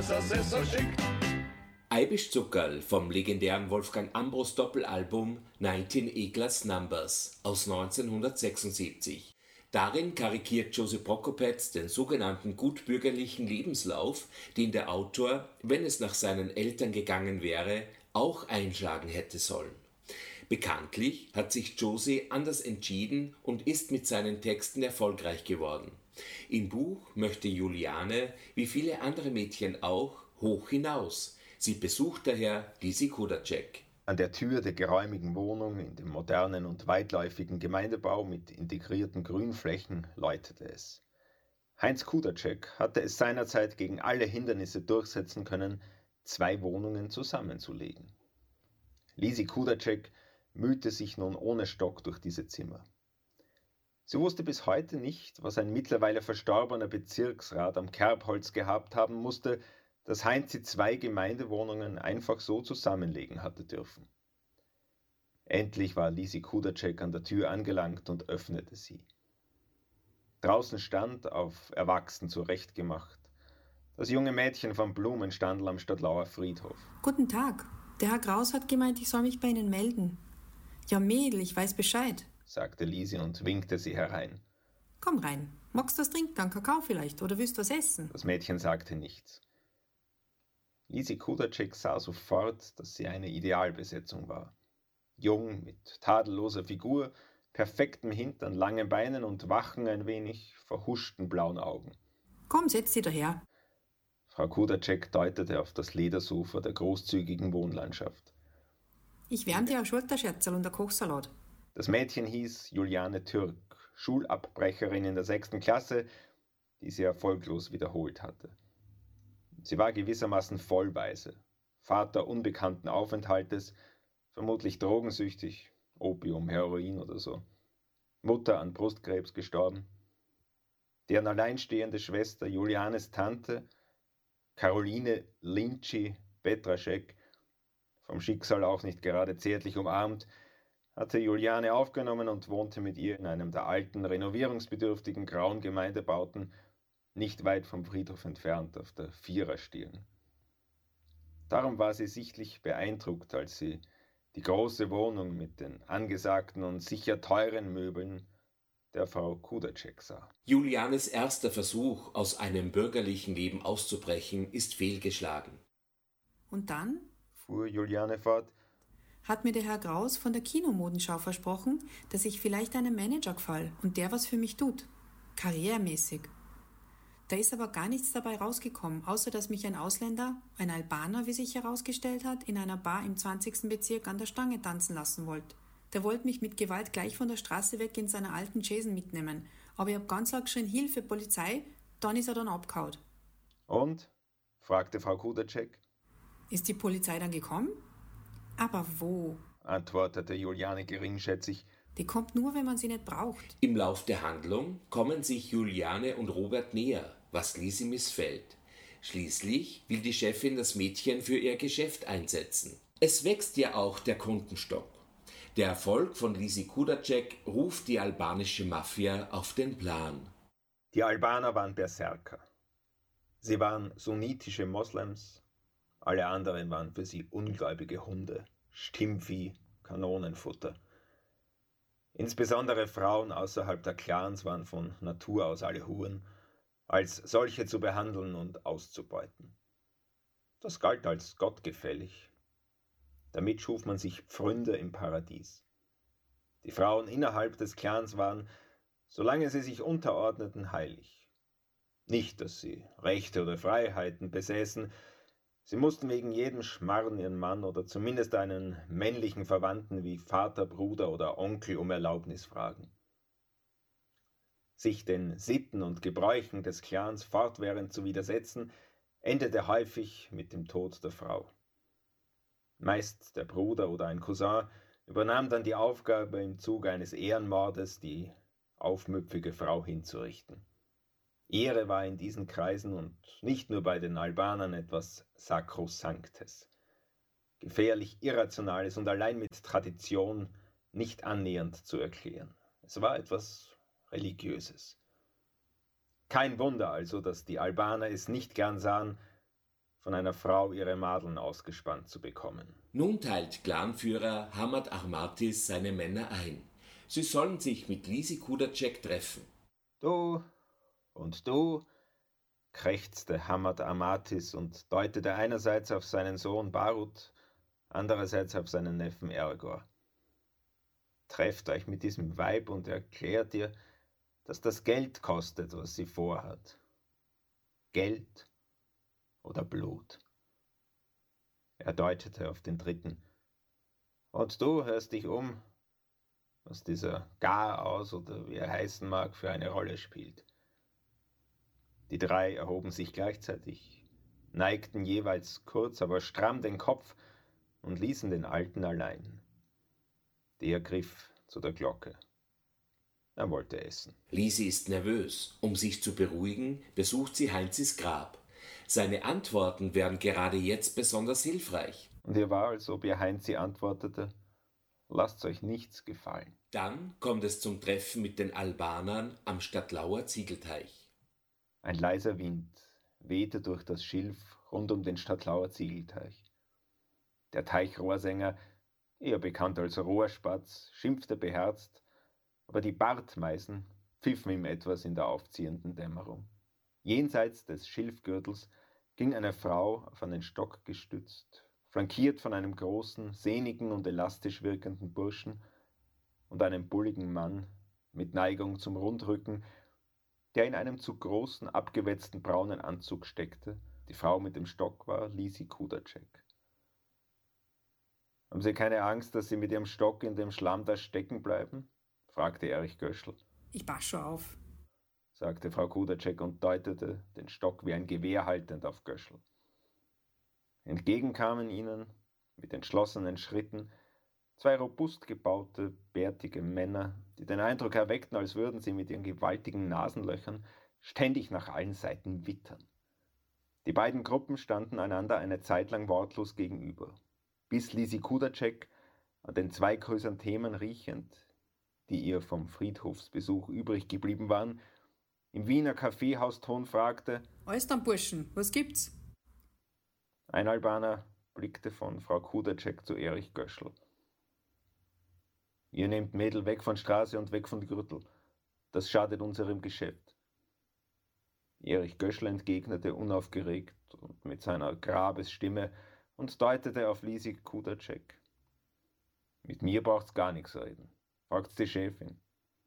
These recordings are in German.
das ist so schick. Eibisch Zuckerl vom legendären Wolfgang Ambros Doppelalbum 19 A-Class Numbers aus 1976. Darin karikiert Josip Prokopetz den sogenannten gutbürgerlichen Lebenslauf, den der Autor, wenn es nach seinen Eltern gegangen wäre, auch einschlagen hätte sollen. Bekanntlich hat sich Josie anders entschieden und ist mit seinen Texten erfolgreich geworden. Im Buch möchte Juliane, wie viele andere Mädchen auch, hoch hinaus. Sie besucht daher Lisi Kudacek. An der Tür der geräumigen Wohnung in dem modernen und weitläufigen Gemeindebau mit integrierten Grünflächen läutete es. Heinz Kudacek hatte es seinerzeit gegen alle Hindernisse durchsetzen können, 2 Wohnungen zusammenzulegen. Lisi Kudacek mühte sich nun ohne Stock durch diese Zimmer. Sie wusste bis heute nicht, was ein mittlerweile verstorbener Bezirksrat am Kerbholz gehabt haben musste, dass Heinz die 2 Gemeindewohnungen einfach so zusammenlegen hatte dürfen. Endlich war Lisi Kudacek an der Tür angelangt und öffnete sie. Draußen stand, auf Erwachsen zurechtgemacht, das junge Mädchen vom Blumenstandl am Stadtlauer Friedhof. Guten Tag. Der Herr Kraus hat gemeint, ich soll mich bei Ihnen melden. Ja, Mädel, ich weiß Bescheid, sagte Lisi und winkte sie herein. Komm rein. Magst du was trinken, einen Kakao vielleicht, oder willst du was essen? Das Mädchen sagte nichts. Lisi Kudacek sah sofort, dass sie eine Idealbesetzung war. Jung, mit tadelloser Figur, perfektem Hintern, langen Beinen und wachen, ein wenig verhuschten blauen Augen. Komm, setz dich daher. Frau Kudacek deutete auf das Ledersofa der großzügigen Wohnlandschaft. Ich wärm dir ein Schulterscherzel und ein Kochsalat. Das Mädchen hieß Juliane Türk, Schulabbrecherin in der 6. Klasse, die sie erfolglos wiederholt hatte. Sie war gewissermaßen vollweise, Vater unbekannten Aufenthaltes, vermutlich drogensüchtig, Opium, Heroin oder so, Mutter an Brustkrebs gestorben. Deren alleinstehende Schwester Julianes Tante, Caroline Linci Petraschek, vom Schicksal auch nicht gerade zärtlich umarmt, hatte Juliane aufgenommen und wohnte mit ihr in einem der alten, renovierungsbedürftigen grauen Gemeindebauten, nicht weit vom Friedhof entfernt, auf der Viererstirn. Darum war sie sichtlich beeindruckt, als sie die große Wohnung mit den angesagten und sicher teuren Möbeln der Frau Kudacek sah. Julianes erster Versuch, aus einem bürgerlichen Leben auszubrechen, ist fehlgeschlagen. Und dann? Fuhr Juliane fort. Hat mir der Herr Kraus von der Kinomodenschau versprochen, dass ich vielleicht einem Manager gefall und der was für mich tut. Karrieremäßig. Da ist aber gar nichts dabei rausgekommen, außer dass mich ein Ausländer, ein Albaner, wie sich herausgestellt hat, in einer Bar im 20. Bezirk an der Stange tanzen lassen wollte. Der wollte mich mit Gewalt gleich von der Straße weg in seiner alten Jason mitnehmen. Aber ich hab ganz laut geschrien, Hilfe, Polizei, dann ist er dann abgehauen. Und? Fragte Frau Kudacek. Ist die Polizei dann gekommen? Aber wo? Antwortete Juliane geringschätzig. Die kommt nur, wenn man sie nicht braucht. Im Lauf der Handlung kommen sich Juliane und Robert näher, was Lisi missfällt. Schließlich will die Chefin das Mädchen für ihr Geschäft einsetzen. Es wächst ja auch der Kundenstock. Der Erfolg von Lisi Kudacek ruft die albanische Mafia auf den Plan. Die Albaner waren Berserker. Sie waren sunnitische Moslems, alle anderen waren für sie ungläubige Hunde, Stimmvieh, Kanonenfutter. Insbesondere Frauen außerhalb der Clans waren von Natur aus alle Huren, als solche zu behandeln und auszubeuten. Das galt als gottgefällig. Damit schuf man sich Pfründe im Paradies. Die Frauen innerhalb des Clans waren, solange sie sich unterordneten, heilig. Nicht, dass sie Rechte oder Freiheiten besäßen, sie mussten wegen jedem Schmarrn ihren Mann oder zumindest einen männlichen Verwandten wie Vater, Bruder oder Onkel um Erlaubnis fragen. Sich den Sitten und Gebräuchen des Clans fortwährend zu widersetzen, endete häufig mit dem Tod der Frau. Meist der Bruder oder ein Cousin übernahm dann die Aufgabe, im Zuge eines Ehrenmordes die aufmüpfige Frau hinzurichten. Ehre war in diesen Kreisen und nicht nur bei den Albanern etwas Sakrosanktes, gefährlich Irrationales und allein mit Tradition nicht annähernd zu erklären. Es war etwas Religiöses. Kein Wunder also, dass die Albaner es nicht gern sahen, von einer Frau ihre Madeln ausgespannt zu bekommen. Nun teilt Clanführer Hamad Ahmatis seine Männer ein. Sie sollen sich mit Lisi Kudacek treffen. Du und du, krächzte Hamad Ahmatis und deutete einerseits auf seinen Sohn Barut, andererseits auf seinen Neffen Ergor. Trefft euch mit diesem Weib und erklärt ihr, dass das Geld kostet, was sie vorhat. Geld oder Blut. Er deutete auf den dritten. Und du hörst dich um, was dieser Garaus oder wie er heißen mag, für eine Rolle spielt. Die drei erhoben sich gleichzeitig, neigten jeweils kurz, aber stramm den Kopf und ließen den Alten allein. Der griff zu der Glocke. Er wollte essen. Lisi ist nervös. Um sich zu beruhigen, besucht sie Heinzis Grab. Seine Antworten wären gerade jetzt besonders hilfreich. Und ihr war, als ob ihr Heinzi antwortete, lasst euch nichts gefallen. Dann kommt es zum Treffen mit den Albanern am Stadtlauer Ziegelteich. Ein leiser Wind wehte durch das Schilf rund um den Stadtlauer Ziegelteich. Der Teichrohrsänger, eher bekannt als Rohrspatz, schimpfte beherzt, aber die Bartmeisen pfiffen ihm etwas in der aufziehenden Dämmerung. Jenseits des Schilfgürtels ging eine Frau auf einen Stock gestützt, flankiert von einem großen, sehnigen und elastisch wirkenden Burschen und einem bulligen Mann mit Neigung zum Rundrücken, der in einem zu großen, abgewetzten braunen Anzug steckte. Die Frau mit dem Stock war Lisi Kudacek. »Haben Sie keine Angst, dass Sie mit Ihrem Stock in dem Schlamm da stecken bleiben?« fragte Erich Göschl. Ich pass schon auf, sagte Frau Kudacek und deutete den Stock wie ein Gewehr haltend auf Göschl. Entgegen kamen ihnen, mit entschlossenen Schritten, zwei robust gebaute, bärtige Männer, die den Eindruck erweckten, als würden sie mit ihren gewaltigen Nasenlöchern ständig nach allen Seiten wittern. Die beiden Gruppen standen einander eine Zeit lang wortlos gegenüber, bis Lisi Kudacek, an den zwei Chrysanthemen riechend, die ihr vom Friedhofsbesuch übrig geblieben waren, im Wiener Kaffeehauston fragte: alles dann, Burschen, was gibt's? Ein Albaner blickte von Frau Kudacek zu Erich Göschl. Ihr nehmt Mädel weg von Straße und weg von Gürtel. Das schadet unserem Geschäft. Erich Göschl entgegnete unaufgeregt und mit seiner Grabesstimme und deutete auf Lisi Kudacek. Mit mir braucht's gar nichts reden. Fragt's die Chefin.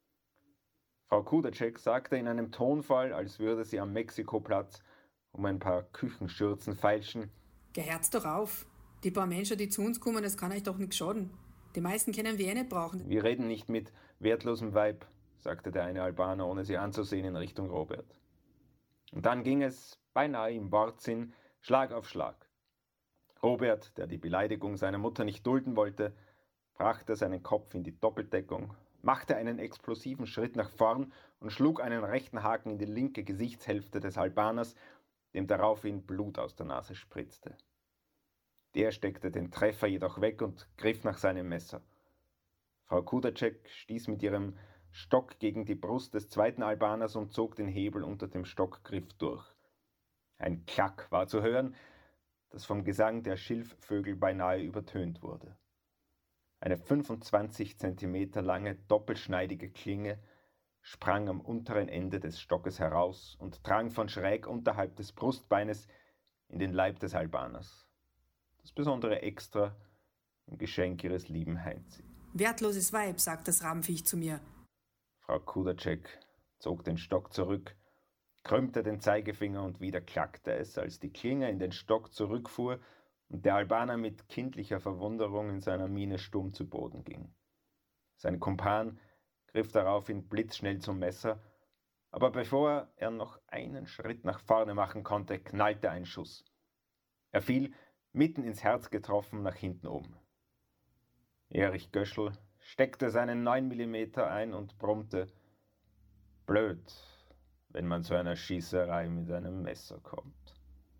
Frau Kudacek sagte in einem Tonfall, als würde sie am Mexikoplatz um ein paar Küchenschürzen feilschen: Gehört's doch auf. Die paar Menschen, die zu uns kommen, das kann euch doch nicht schaden. Die meisten können wir eh nicht brauchen. Wir reden nicht mit wertlosem Weib, sagte der eine Albaner, ohne sie anzusehen, in Richtung Robert. Und dann ging es, beinahe im Wortsinn, Schlag auf Schlag. Robert, der die Beleidigung seiner Mutter nicht dulden wollte, brachte seinen Kopf in die Doppeldeckung, machte einen explosiven Schritt nach vorn und schlug einen rechten Haken in die linke Gesichtshälfte des Albaners, dem daraufhin Blut aus der Nase spritzte. Der steckte den Treffer jedoch weg und griff nach seinem Messer. Frau Kudacek stieß mit ihrem Stock gegen die Brust des zweiten Albaners und zog den Hebel unter dem Stockgriff durch. Ein Klack war zu hören, das vom Gesang der Schilfvögel beinahe übertönt wurde. Eine 25 Zentimeter lange, doppelschneidige Klinge sprang am unteren Ende des Stockes heraus und drang von schräg unterhalb des Brustbeines in den Leib des Albaners. Das besondere Extra im Geschenk ihres lieben Heinzi. Wertloses Weib, sagt das Rabenviech zu mir. Frau Kudacek zog den Stock zurück, krümmte den Zeigefinger und wieder klackte es, als die Klinge in den Stock zurückfuhr und der Albaner mit kindlicher Verwunderung in seiner Miene stumm zu Boden ging. Sein Kumpan griff daraufhin blitzschnell zum Messer, aber bevor er noch einen Schritt nach vorne machen konnte, knallte ein Schuss. Er fiel, mitten ins Herz getroffen, nach hinten um. Erich Göschl steckte seinen 9 mm ein und brummte: Blöd, wenn man zu einer Schießerei mit einem Messer kommt.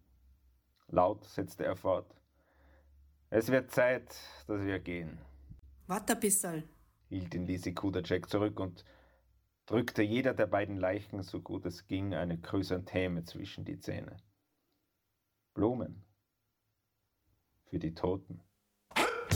Laut setzte er fort: Es wird Zeit, dass wir gehen. Wart ein bisserl, hielt ihn Lisi Kudacek zurück und drückte jeder der beiden Leichen, so gut es ging, eine Chrysantheme zwischen die Zähne. Blumen für die Toten.